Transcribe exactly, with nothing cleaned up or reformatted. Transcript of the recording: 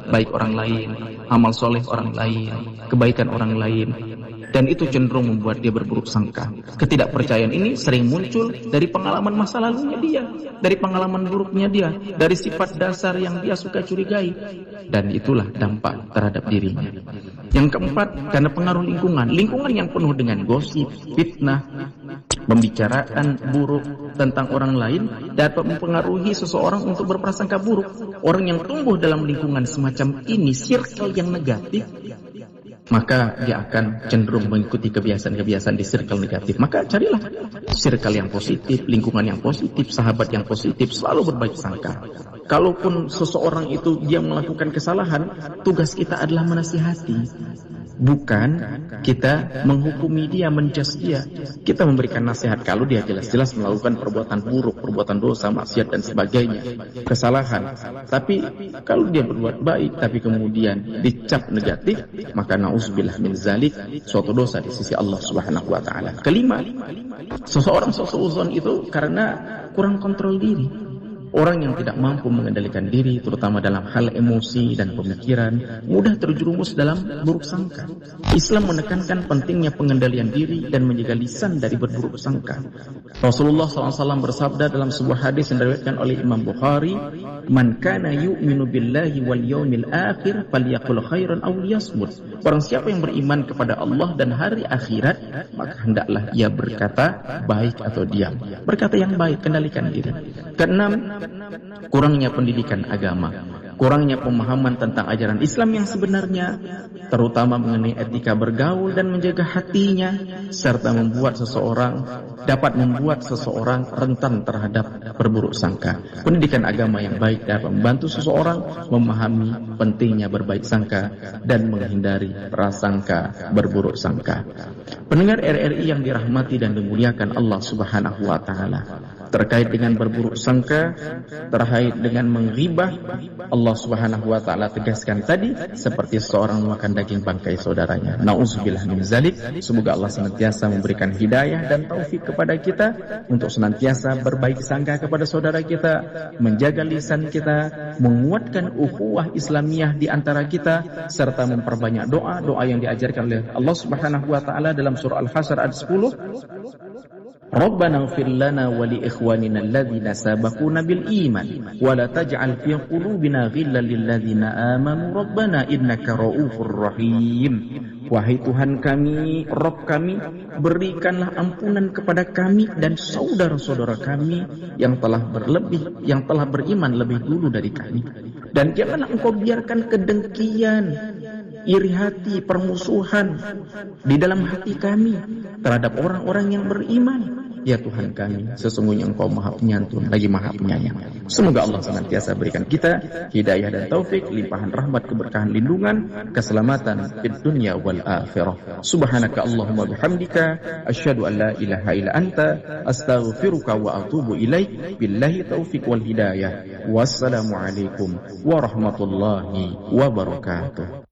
berbuat baik orang lain, amal soleh orang lain, kebaikan orang lain. Dan itu cenderung membuat dia berburuk sangka. Ketidakpercayaan ini sering muncul dari pengalaman masa lalunya dia, dari pengalaman buruknya dia, dari sifat dasar yang dia suka curigai. Dan itulah dampak terhadap dirinya. Yang keempat, karena pengaruh lingkungan. Lingkungan yang penuh dengan gosip, fitnah, pembicaraan buruk tentang orang lain dapat mempengaruhi seseorang untuk berprasangka buruk. Orang yang tumbuh dalam lingkungan semacam ini, circle yang negatif, maka dia akan cenderung mengikuti kebiasaan-kebiasaan di circle negatif. Maka carilah circle yang positif, lingkungan yang positif, sahabat yang positif, selalu berbaik sangka. Kalaupun seseorang itu dia melakukan kesalahan, tugas kita adalah menasihati, bukan kita menghukumi dia, menjudge dia. Kita memberikan nasihat kalau dia jelas-jelas melakukan perbuatan buruk, perbuatan dosa, maksiat dan sebagainya, kesalahan. Tapi kalau dia berbuat baik tapi kemudian dicap negatif, maka na'udzubillah min zalik, suatu dosa di sisi Allah Subhanahu wa taala. Kelima, seseorang suudzon itu karena kurang kontrol diri. Orang yang tidak mampu mengendalikan diri, terutama dalam hal emosi dan pemikiran, mudah terjerumus dalam buruk sangka. Islam menekankan pentingnya pengendalian diri dan menjaga lisan dari berburuk sangka. Rasulullah shallallahu alaihi wasallam bersabda dalam sebuah hadis yang diriwayatkan oleh Imam Bukhari, "Man kana yu'minu billahi wal yawmil akhir falyaqul khairan aw liyasmut." Barang siapa yang beriman kepada Allah dan hari akhirat, maka hendaklah ia berkata baik atau diam. Berkata yang baik, kendalikan diri. Keenam, kurangnya pendidikan agama, kurangnya pemahaman tentang ajaran Islam yang sebenarnya, terutama mengenai etika bergaul dan menjaga hatinya, serta membuat seseorang dapat membuat seseorang rentan terhadap berburuk sangka. Pendidikan agama yang baik dapat membantu seseorang memahami pentingnya berbaik sangka dan menghindari prasangka berburuk sangka. Pendengar R R I yang dirahmati dan dimuliakan Allah Subhanahu wa taala, terkait dengan berburuk sangka, terkait dengan menghibah, Allah Subhanahu wa taala tegaskan tadi seperti seorang memakan daging bangkai saudaranya. Nauzubillah min zalik. Semoga Allah senantiasa memberikan hidayah dan taufik kepada kita untuk senantiasa berbaik sangka kepada saudara kita, menjaga lisan kita, menguatkan ukhuwah Islamiyah di antara kita, serta memperbanyak doa-doa yang diajarkan oleh Allah Subhanahu wa taala dalam surah Al-Hasyr ayat sepuluh. Rabbana ighfir lana wa li ikhwanina alladhina sabaquna bil iman wa la taj'al fi qulubina ghillan lil ladzina amanu rabbana innaka ra'ufur rahim. Wahai Tuhan kami, Rabb kami, berikanlah ampunan kepada kami dan saudara-saudara kami yang telah berlebih, yang telah beriman lebih dulu dari kami. Dan janganlah engkau biarkan kedengkian, iri hati, permusuhan di dalam hati kami terhadap orang-orang yang beriman. Ya Tuhan kami, sesungguhnya Engkau Maha Penyantun lagi Maha Penyayang. Semoga Allah senantiasa berikan kita hidayah dan taufik, limpahan rahmat, keberkahan, lindungan, keselamatan fid dunya wal akhirah. Subhanaka Allahumma bihamdika asyhadu an la ilaha illa anta astaghfiruka wa atubu ilaik. Billahi taufik wal hidayah. Wassalamualaikum warahmatullahi wabarakatuh.